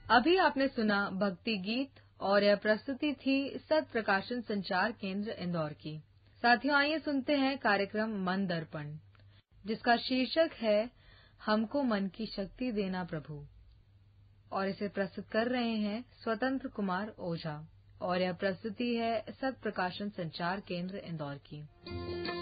अभी आपने सुना भक्ति गीत और यह प्रस्तुति थी सत प्रकाशन संचार केंद्र इंदौर की। साथियों, आइए सुनते हैं कार्यक्रम मन दर्पण, जिसका शीर्षक है हमको मन की शक्ति देना प्रभु, और इसे प्रस्तुत कर रहे हैं स्वतंत्र कुमार ओझा, और यह प्रस्तुति है सत प्रकाशन संचार केंद्र इंदौर की।